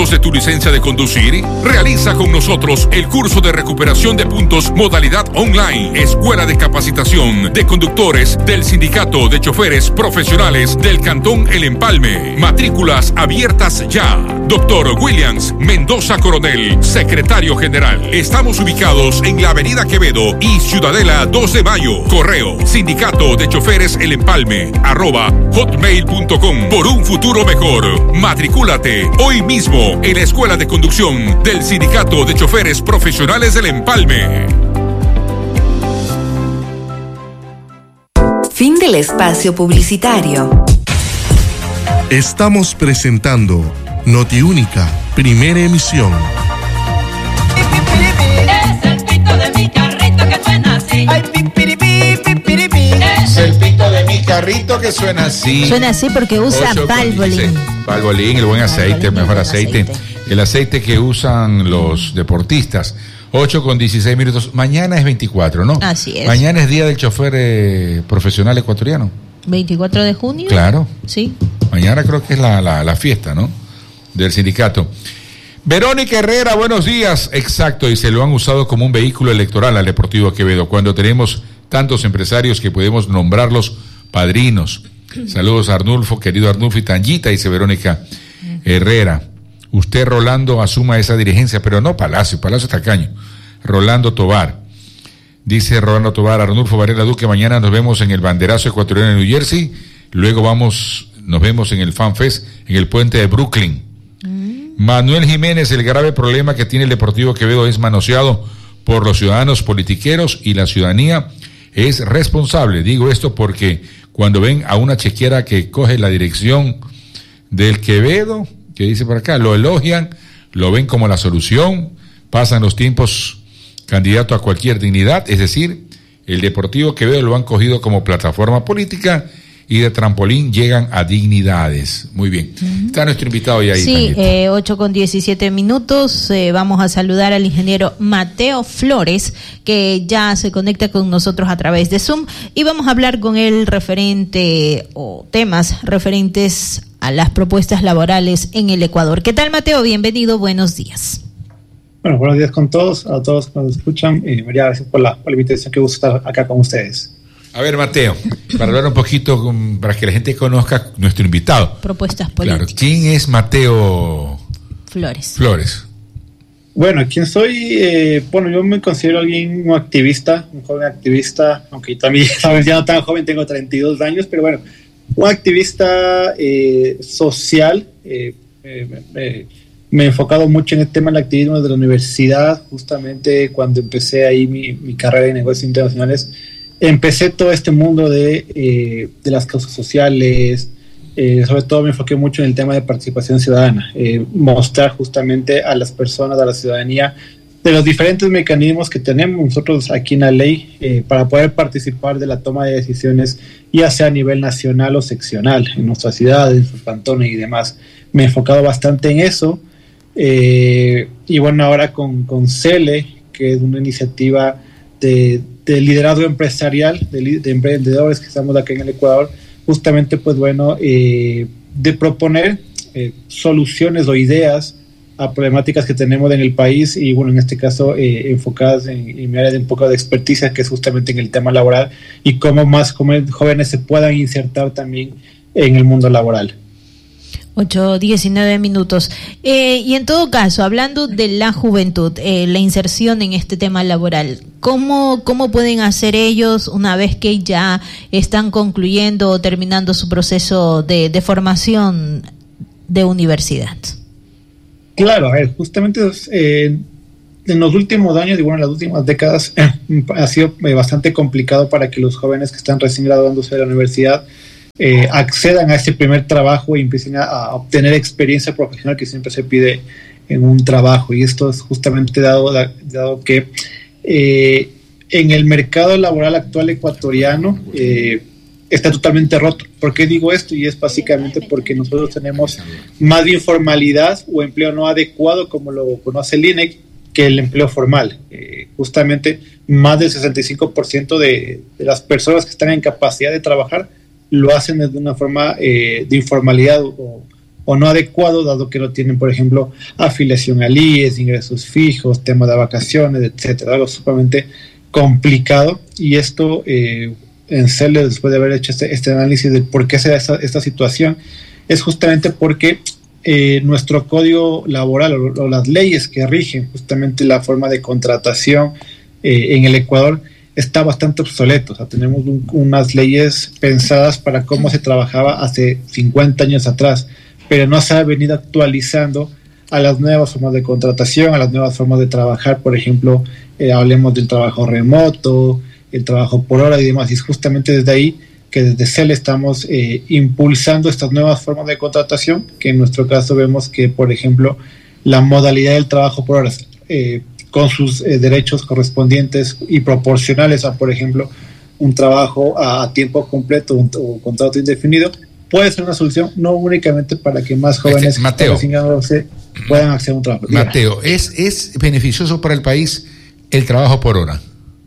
puntos de tu licencia de conducir? Realiza con nosotros el curso de recuperación de puntos modalidad online, Escuela de Capacitación de Conductores del Sindicato de Choferes Profesionales del Cantón El Empalme. Matrículas abiertas ya. Dr. Williams Mendoza Coronel, Secretario General. Estamos ubicados en la Avenida Quevedo y Ciudadela 2 de Mayo. Correo sindicato de choferes El Empalme @hotmail.com. Por un futuro mejor. Matricúlate hoy mismo en la Escuela de Conducción del Sindicato de Choferes Profesionales del Empalme. Fin del espacio publicitario. Estamos presentando Notiúnica, primera emisión. Es el pito de mi carrito que suena así. Ay, es el pito de mi carrito que suena así. Suena así porque usa Valvoline. Valvoline, el buen aceite, el mejor aceite. El aceite que usan los deportistas. 8:16. Mañana es 24, ¿no? Así es. Mañana es día del chofer profesional ecuatoriano. 24 de junio. Claro. Sí. Mañana creo que es la fiesta, ¿no? Del sindicato. Verónica Herrera, buenos días. Exacto, y se lo han usado como un vehículo electoral al Deportivo Quevedo, cuando tenemos tantos empresarios que podemos nombrarlos padrinos. Saludos a Arnulfo, querido Arnulfo y Tangita, dice Verónica Herrera. Usted, Rolando, asuma esa dirigencia, pero no Palacio tacaño. Rolando Tobar. Dice Rolando Tobar, Arnulfo Varela Duque, mañana nos vemos en el banderazo ecuatoriano en New Jersey, luego nos vemos en el Fan Fest en el puente de Brooklyn. Manuel Jiménez, el grave problema que tiene el Deportivo Quevedo es manoseado por los ciudadanos politiqueros y la ciudadanía es responsable. Digo esto porque cuando ven a una chequera que coge la dirección del Quevedo, que dice por acá, lo elogian, lo ven como la solución, pasan los tiempos candidato a cualquier dignidad, es decir, el Deportivo Quevedo lo han cogido como plataforma política y de trampolín llegan a dignidades. Muy bien. Está nuestro invitado ya ahí. Sí, 8:17. Vamos a saludar al ingeniero Mateo Flores, que ya se conecta con nosotros a través de Zoom, y vamos a hablar con él referente o temas referentes a las propuestas laborales en el Ecuador. ¿Qué tal, Mateo? Bienvenido, buenos días. Bueno, buenos días a todos que nos escuchan. María, gracias por la invitación, que gusto estar acá con ustedes. A ver, Mateo, para hablar un poquito, para que la gente conozca nuestro invitado. Propuestas políticas. Claro, ¿quién es Mateo Flores? Bueno, ¿quién soy? Yo me considero un activista, un joven activista, aunque también ya no tan joven, tengo 32 años, pero bueno, un activista social. Me he enfocado mucho en el tema del activismo desde la universidad. Justamente cuando empecé ahí mi carrera de negocios internacionales, empecé todo este mundo de las causas sociales. Sobre todo me enfoqué mucho en el tema de participación ciudadana, mostrar justamente a las personas, a la ciudadanía, de los diferentes mecanismos que tenemos nosotros aquí en la ley para poder participar de la toma de decisiones, ya sea a nivel nacional o seccional, en nuestras ciudades, en sus cantones y demás. Me he enfocado bastante en eso. Y bueno, ahora con CELE, que es una iniciativa de liderazgo empresarial, de emprendedores que estamos acá en el Ecuador, justamente de proponer soluciones o ideas a problemáticas que tenemos en el país, y bueno, en este caso enfocadas en mi área de un poco de experticia, que es justamente en el tema laboral, y cómo más jóvenes se puedan insertar también en el mundo laboral. 8:19. Y en todo caso, hablando de la juventud, la inserción en este tema laboral, ¿cómo pueden hacer ellos una vez que ya están concluyendo o terminando su proceso de formación de universidad? Claro, justamente en los últimos años y bueno, en las últimas décadas ha sido bastante complicado para que los jóvenes que están recién graduándose de la universidad accedan a ese primer trabajo y empiecen a obtener experiencia profesional que siempre se pide en un trabajo. Y esto es justamente dado que en el mercado laboral actual ecuatoriano está totalmente roto. ¿Por qué digo esto? Y es básicamente porque nosotros tenemos más informalidad o empleo no adecuado, como lo conoce el INEC, que el empleo formal. Justamente más del 65% de las personas que están en capacidad de trabajar lo hacen desde una forma de informalidad o o no adecuado, dado que no tienen, por ejemplo, afiliación al IES, ingresos fijos, tema de vacaciones, etcétera, algo sumamente complicado. Y esto en CELE, después de haber hecho este análisis de por qué se da esta situación, es justamente porque nuestro código laboral o las leyes que rigen justamente la forma de contratación en el Ecuador está bastante obsoleto. O sea, tenemos unas leyes pensadas para cómo se trabajaba hace 50 años atrás, pero no se ha venido actualizando a las nuevas formas de contratación, a las nuevas formas de trabajar. Por ejemplo, hablemos del trabajo remoto, el trabajo por hora y demás, y es justamente desde ahí que desde CEL estamos impulsando estas nuevas formas de contratación, que en nuestro caso vemos que, por ejemplo, la modalidad del trabajo por horas, con sus derechos correspondientes y proporcionales a, por ejemplo, un trabajo a tiempo completo o contrato indefinido, puede ser una solución no únicamente para que más jóvenes puedan acceder a un trabajo. Mateo, ¿es beneficioso para el país el trabajo por hora?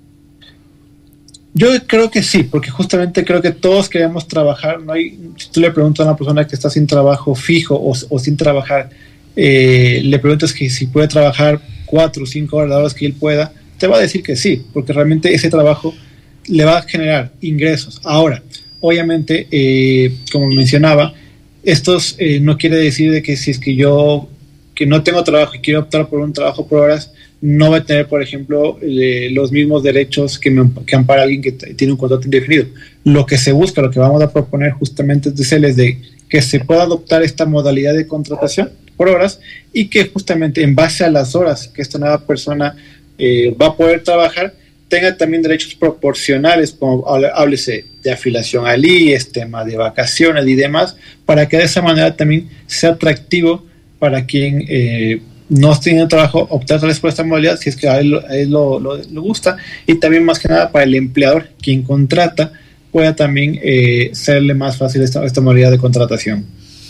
Yo creo que sí, porque justamente creo que todos queremos trabajar. No hay, si tú le preguntas a una persona que está sin trabajo fijo o sin trabajar, le preguntas que si puede trabajar 4 o 5 horas, las horas que él pueda, te va a decir que sí, porque realmente ese trabajo le va a generar ingresos. Ahora, obviamente, como mencionaba, estos no quiere decir de que si es que yo que no tengo trabajo y quiero optar por un trabajo por horas, no va a tener, por ejemplo, los mismos derechos que ampara alguien que tiene un contrato indefinido. Lo que se busca, lo que vamos a proponer justamente es de que se pueda adoptar esta modalidad de contratación por horas y que justamente en base a las horas que esta nueva persona va a poder trabajar, tenga también derechos proporcionales, como háblese de afiliación al IES, tema de vacaciones y demás, para que de esa manera también sea atractivo para quien no tiene trabajo, optar tal vez por esta modalidad, si es que a él lo gusta, y también más que nada para el empleador, quien contrata, pueda también serle más fácil esta modalidad de contratación.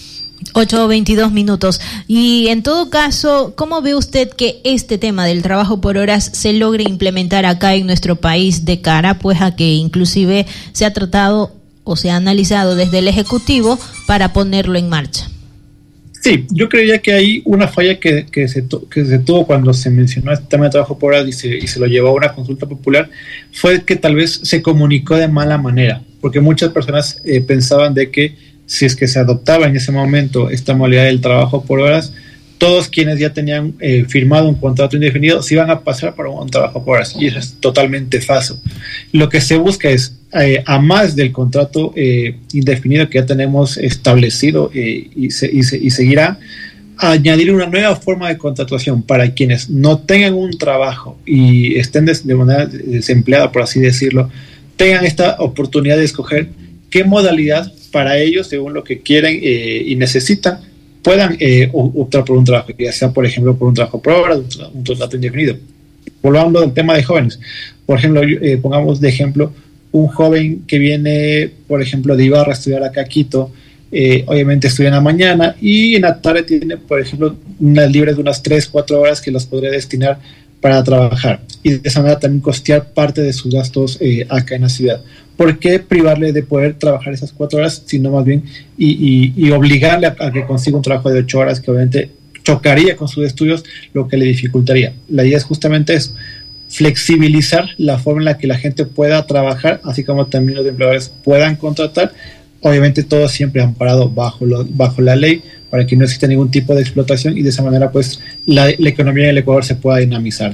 8:22 minutos. Y en todo caso, ¿cómo ve usted que este tema del trabajo por horas se logre implementar acá en nuestro país de cara pues a que inclusive se ha tratado o se ha analizado desde el Ejecutivo para ponerlo en marcha? Sí, yo creía que hay una falla que se tuvo cuando se mencionó este tema de trabajo por horas y se lo llevó a una consulta popular, fue que tal vez se comunicó de mala manera, porque muchas personas pensaban de que si es que se adoptaba en ese momento esta modalidad del trabajo por horas, todos quienes ya tenían firmado un contrato indefinido se iban a pasar por un trabajo por horas, y eso es totalmente falso. Lo que se busca es, a más del contrato indefinido que ya tenemos establecido y seguirá, añadir una nueva forma de contratación para quienes no tengan un trabajo y estén de manera desempleada, por así decirlo, tengan esta oportunidad de escoger qué modalidad para ellos, según lo que quieren y necesitan, puedan optar por un trabajo, ya sea, por ejemplo, por un trabajo por hora, un contrato indefinido. Volvamos del tema de jóvenes. Por ejemplo, pongamos de ejemplo un joven que viene, por ejemplo, de Ibarra a estudiar acá a Quito, obviamente estudia en la mañana y en la tarde tiene, por ejemplo, unas libres de unas 3-4 horas que las podría destinar para trabajar y de esa manera también costear parte de sus gastos acá en la ciudad. ¿Por qué privarle de poder trabajar esas 4 horas, sino más bien y obligarle a que consiga un trabajo de 8 horas que obviamente chocaría con sus estudios, lo que le dificultaría? La idea es justamente eso, flexibilizar la forma en la que la gente pueda trabajar, así como también los empleadores puedan contratar, obviamente todo siempre amparado bajo la ley, para que no exista ningún tipo de explotación y de esa manera pues la economía del Ecuador se pueda dinamizar.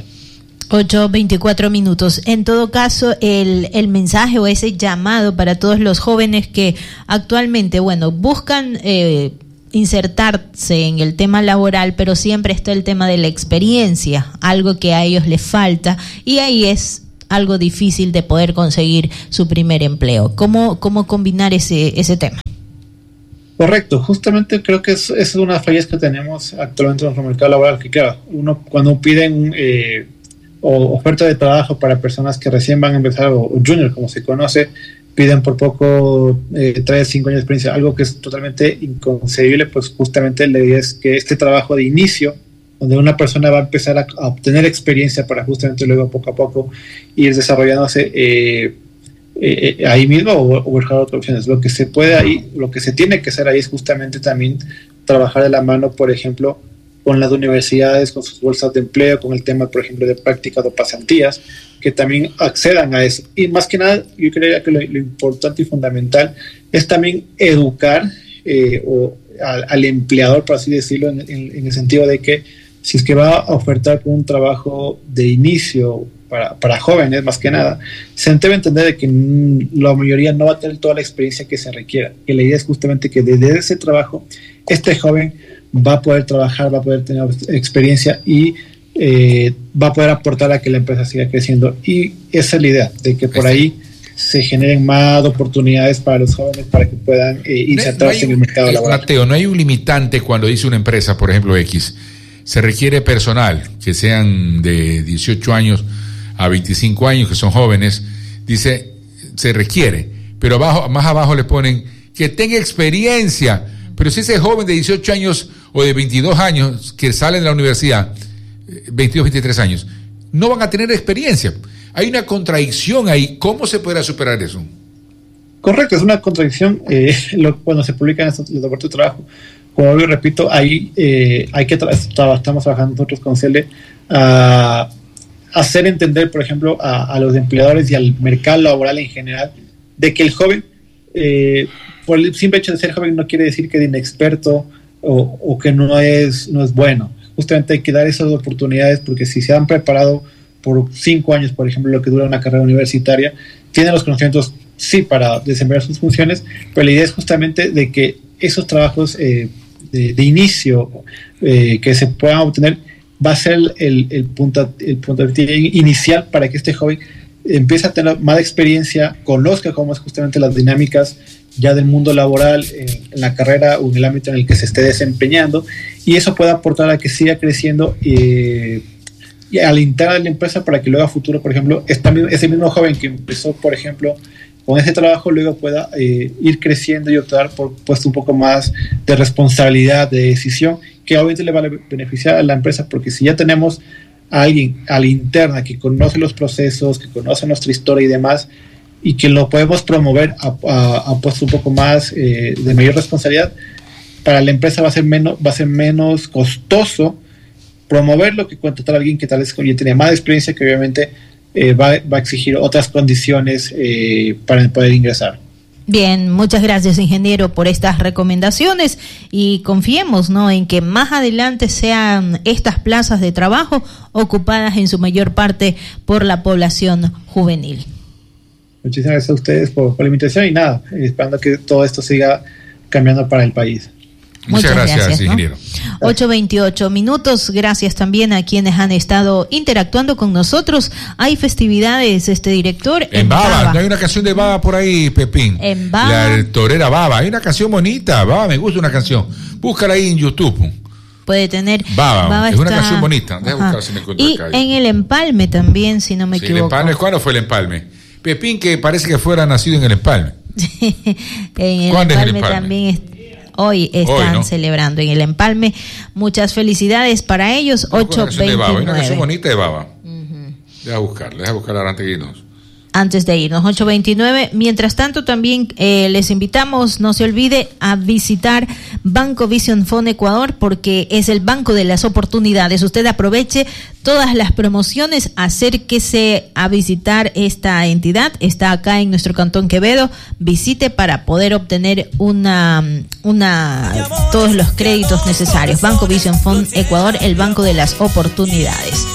8:24 minutos. En todo caso, el mensaje o ese llamado para todos los jóvenes que actualmente, buscan insertarse en el tema laboral, pero siempre está el tema de la experiencia, algo que a ellos les falta, y ahí es algo difícil de poder conseguir su primer empleo. ¿Cómo combinar ese tema? Correcto, justamente creo que es una de las fallas que tenemos actualmente en nuestro mercado laboral, que claro, cuando piden oferta de trabajo para personas que recién van a empezar, o junior como se conoce, piden por poco 3-5 años de experiencia, algo que es totalmente inconcebible, pues justamente la idea es que este trabajo de inicio, donde una persona va a empezar a obtener experiencia para justamente luego poco a poco ir desarrollándose ahí mismo o buscar otras opciones. Lo que se tiene que hacer ahí es justamente también trabajar de la mano, por ejemplo, con las universidades, con sus bolsas de empleo, con el tema, por ejemplo, de prácticas o pasantías, que también accedan a eso. Y más que nada, yo creía que lo importante y fundamental es también educar al empleador, por así decirlo, en el sentido de que si es que va a ofertar un trabajo de inicio para jóvenes, más que nada, se debe entender de que la mayoría no va a tener toda la experiencia que se requiera. Que la idea es justamente que desde ese trabajo, este joven va a poder trabajar, va a poder tener experiencia y va a poder aportar a que la empresa siga creciendo. Y esa es la idea, de que por ahí se generen más oportunidades para los jóvenes para que puedan insertarse en el mercado laboral. Mateo, no hay un limitante cuando dice una empresa, por ejemplo, X, se requiere personal, que sean de 18 años a 25 años, que son jóvenes, dice, se requiere, pero más abajo le ponen que tenga experiencia. Pero si ese joven de 18 años o de 22 años que salen de la universidad, 22, 23 años, no van a tener experiencia. Hay una contradicción ahí. ¿Cómo se podrá superar eso? Correcto, es una contradicción cuando se publican los reportes de trabajo. Como yo repito, ahí estamos trabajando nosotros con CELE a hacer entender, por ejemplo, a los empleadores y al mercado laboral en general, de que el joven, por el simple hecho de ser joven, no quiere decir que es inexperto o que no es bueno. Justamente hay que dar esas oportunidades, porque si se han preparado por 5 años, por ejemplo, lo que dura una carrera universitaria, tienen los conocimientos, sí, para desempeñar sus funciones, pero la idea es justamente de que esos trabajos de inicio que se puedan obtener va a ser el punto inicial para que este joven empiece a tener más experiencia, conozca cómo es justamente las dinámicas ya del mundo laboral en la carrera o en el ámbito en el que se esté desempeñando, y eso pueda aportar a que siga creciendo y a la interna de la empresa, para que luego a futuro, por ejemplo, ese mismo joven que empezó, por ejemplo, con ese trabajo, luego pueda ir creciendo y optar por puesto un poco más de responsabilidad, de decisión, que obviamente le va a beneficiar a la empresa, porque si ya tenemos a alguien a la interna que conoce los procesos, que conoce nuestra historia y demás, y que lo podemos promover a puesto un poco más de mayor responsabilidad, para la empresa va a ser menos costoso promoverlo que contratar a alguien que tal vez ya tiene más experiencia, que obviamente va a exigir otras condiciones para poder ingresar. Bien, muchas gracias, ingeniero, por estas recomendaciones, y confiemos, ¿no?, en que más adelante sean estas plazas de trabajo ocupadas en su mayor parte por la población juvenil. Muchísimas gracias a ustedes por la invitación, y nada, esperando que todo esto siga cambiando para el país. Muchas gracias, ingeniero. 8:28 minutos. Gracias también a quienes han estado interactuando con nosotros. Hay festividades, director. En Baba. ¿No hay una canción de Baba por ahí, Pepín? En Baba. La torera Baba. Hay una canción bonita. Baba, me gusta una canción. Búscala ahí en YouTube. Puede tener. Baba es una canción bonita. Deja buscar si me encuentro y acá. En el Empalme también, si no me equivoco. El Empalme, ¿cuándo fue el Empalme? Pepín, que parece que fuera nacido en el Empalme. ¿Cuándo es el Empalme? También hoy están celebrando en el Empalme. Muchas felicidades para ellos. 8:29. Hay una canción bonita de Baba. Deja buscarla antes de irnos. 8:29. Mientras tanto, también les invitamos, no se olvide, a visitar Banco Vision Fund Ecuador, porque es el banco de las oportunidades. Usted aproveche todas las promociones, acérquese a visitar esta entidad. Está acá en nuestro Cantón Quevedo. Visite para poder obtener todos los créditos necesarios. Banco Vision Fund Ecuador, el banco de las oportunidades.